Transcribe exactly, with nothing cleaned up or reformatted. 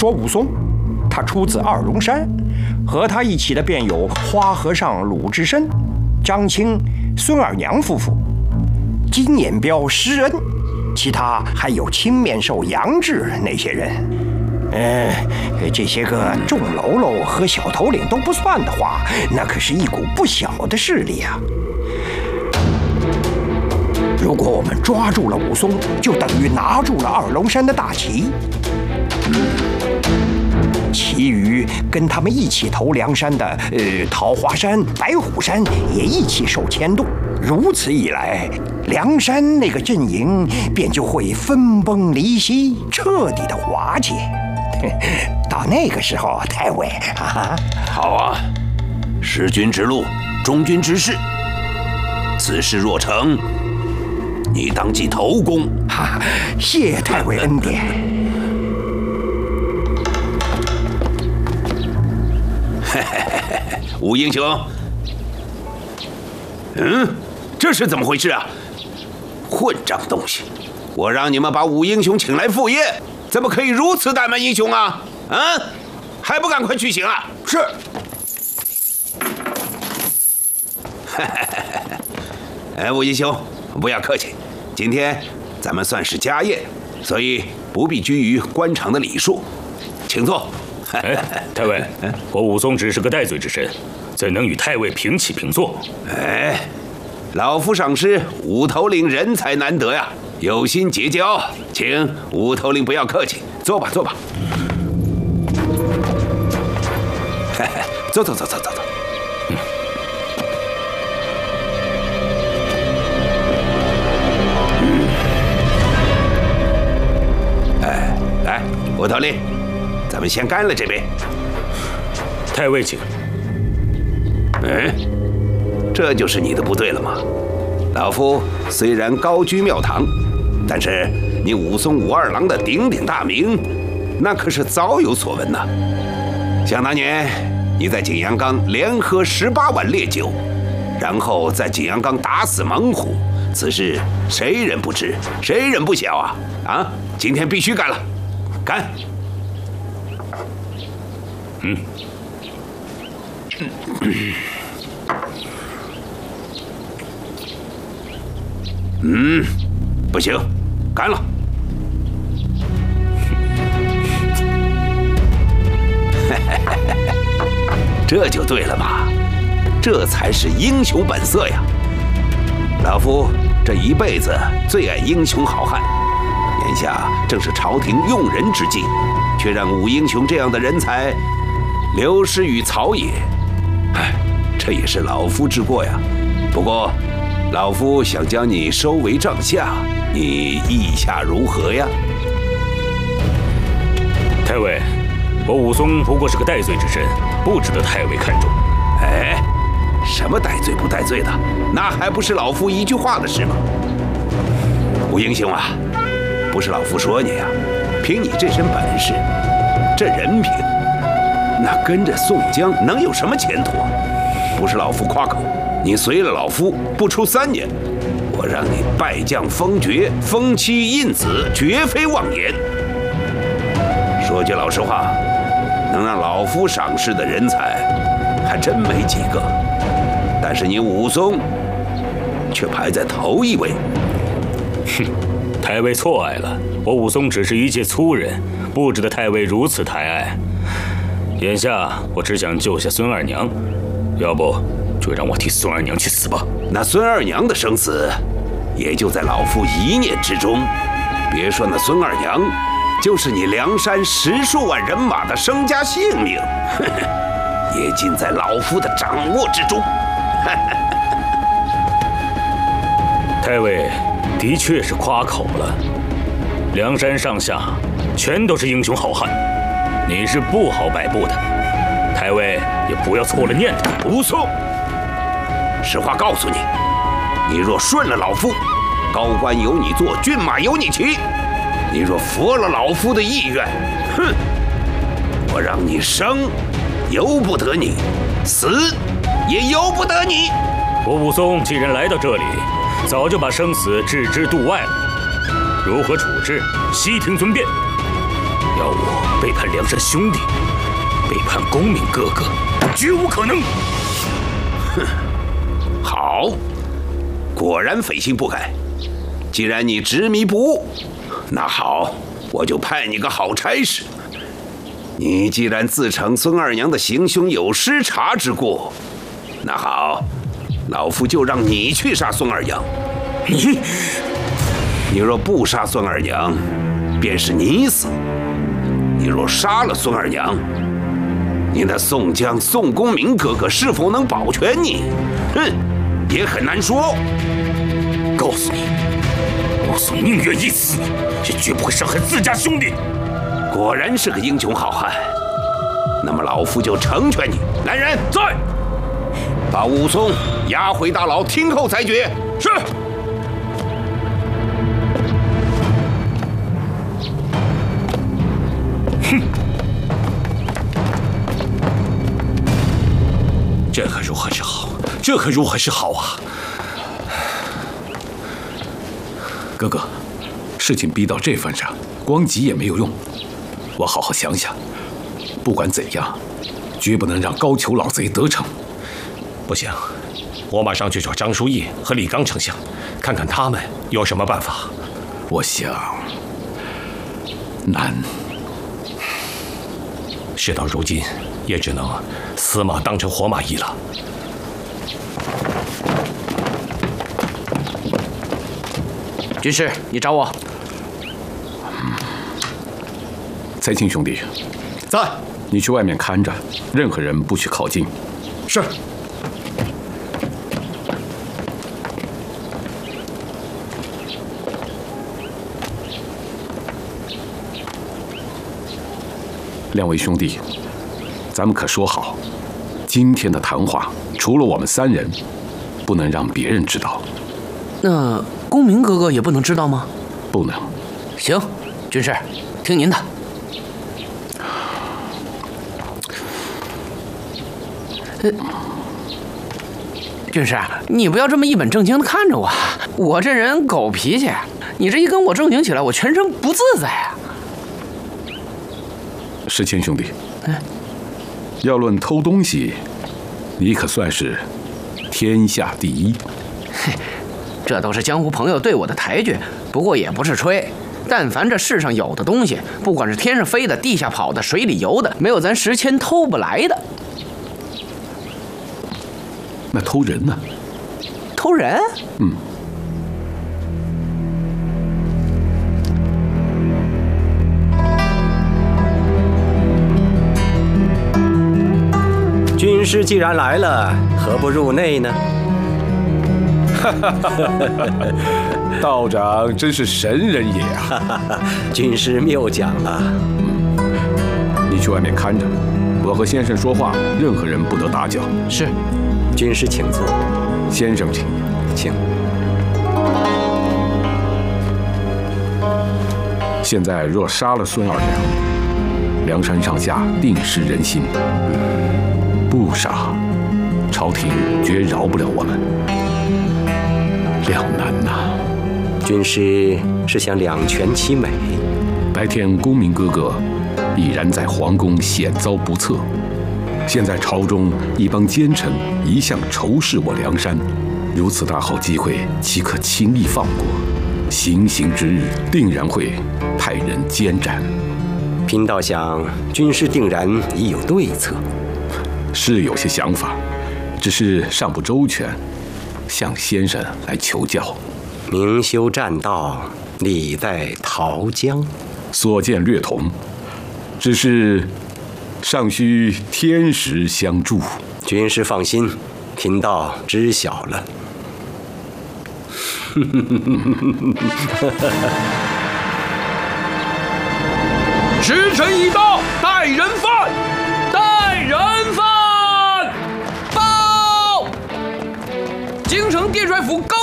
说武松，他出自二龙山，和他一起的便有花和尚鲁智深、张青、孙二娘夫妇，金眼彪施恩，其他还有青面兽杨志那些人。呃，这些个众喽喽和小头领都不算的话，那可是一股不小的势力啊。如果我们抓住了武松，就等于拿住了二龙山的大旗。其余跟他们一起投梁山的，呃，桃花山、白虎山也一起受牵动。如此一来，梁山那个阵营便就会分崩离析，彻底的瓦解。到那个时候，太尉啊， 好啊，识君之路，忠君之事。此事若成，你当记头功。 哈，谢太尉恩典。 嘿嘿嘿嘿，武英雄，嗯，这是怎么回事啊？混账东西！我让你们把武英雄请来赴宴，怎么可以如此怠慢英雄啊？啊，还不赶快去行啊！ 是。 哎，武英雄，不要客气，今天咱们算是家宴，所以不必拘于官场的礼数，请坐。 哎，太尉，我武松只是个戴罪之身，怎能与太尉平起平坐？ 哎，老夫赏识武头领人才难得呀，有心结交，请武头领不要客气，坐吧，坐吧。嘿嘿，走走走走走走。嗯。嗯。哎，来，武头领。咱们先干了这杯。 太尉请。 嗯，这就是你的不对了吗？老夫虽然高居庙堂，但是你武松武二郎的鼎鼎大名，那可是早有所闻呐。想当年你在景阳冈连喝十八碗烈酒，然后在景阳冈打死猛虎，此事谁人不知，谁人不晓啊？啊，今天必须干了，干！嗯，嗯，不行，干了！这就对了嘛，这才是英雄本色呀！老夫这一辈子最爱英雄好汉，眼下正是朝廷用人之际，却让武英雄这样的人才流失于草野，哎，这也是老夫之过呀。不过，老夫想将你收为帐下，你意下如何呀？ 太尉，我武松不过是个戴罪之身，不值得太尉看重。 哎，什么戴罪不戴罪的，那还不是老夫一句话的事吗？武英雄啊，不是老夫说你呀，凭你这身本事，这人品。那跟着宋江能有什么前途啊？不是老夫夸口，你随了老夫不出三年，我让你败将封爵，封妻印子，绝非妄言。说句老实话，能让老夫赏识的人才还真没几个，但是你武松却排在头一位。 哼，太尉错爱了，我武松只是一介粗人，不值得太尉如此抬爱。眼下我只想救下孙二娘，要不就让我替孙二娘去死吧。 那孙二娘的生死，也就在老夫一念之中。别说那孙二娘，就是你梁山十数万人马的身家性命，呵呵，也尽在老夫的掌握之中。 太尉的确是夸口了，梁山上下全都是英雄好汉。你是不好摆布的，太尉也不要错了念头。 武松，实话告诉你，你若顺了老夫，高官由你做，骏马由你骑；你若服了老夫的意愿，哼，我让你生由不得你，死也由不得你。 我武松既然来到这里，早就把生死置之度外了，如何处置，悉听尊便。 要我背叛梁山兄弟，背叛公明哥哥，绝无可能。 哼，好，果然匪心不改。既然你执迷不悟，那好，我就派你个好差事。你既然自称孙二娘的行凶有失察之过，那好，老夫就让你去杀孙二娘。 你， 你若不杀孙二娘，便是你死；你若杀了孙二娘，你那宋江、宋公明哥哥是否能保全你？哼，也很难说。 告诉你，武松宁愿一死，也绝不会伤害自家兄弟。 果然是个英雄好汉，那么老夫就成全你。来人， 在， 把武松押回大牢，听候裁决。 是。哼，这可如何是好？这可如何是好啊！ 哥哥，事情逼到这份上，光急也没有用。我好好想想，不管怎样，绝不能让高俅老贼得逞。 不行，我马上去找张书义和李刚丞相，看看他们有什么办法。 我想难。 事到如今，也只能死马当成活马医了。 军师，你找我。 蔡青兄弟， 在。 你去外面看着，任何人不许靠近。 是。 两位兄弟，咱们可说好，今天的谈话除了我们三人，不能让别人知道。 那公明哥哥也不能知道吗？ 不能。 行，军师，听您的。呃，军师，你不要这么一本正经的看着我，我这人狗脾气，你这一跟我正经起来，我全身不自在啊。 石谦兄弟，要论偷东西，你可算是天下第一。 嘿，这都是江湖朋友对我的抬举，不过也不是吹。但凡这世上有的东西，不管是天上飞的、地下跑的、水里游的，没有咱石谦偷不来的。 那偷人呢？ 偷人？ 嗯。 军师既然来了，何不入内呢？ 道长真是神人也啊！ 军师谬讲了。 你去外面看着，我和先生说话，任何人不得打搅。 是。 军师请坐。 先生请。 请。 现在若杀了孙二娘，梁山上下定失人心。不杀，朝廷绝饶不了我们。两难呐、啊！ 军师是想两全其美。 白天公明哥哥已然在皇宫险遭不测，现在朝中一帮奸臣一向仇视我梁山，如此大好机会，岂可轻易放过？行刑之日，定然会派人监斩。 贫道想，军师定然已有对策。 是有些想法，只是尚不周全，向先生来求教。 明修栈道，理在桃江。 所见略同，只是尚需天时相助。 军师放心，贫道知晓了。 时辰已到，带人犯，带人犯！报！京城殿帅府高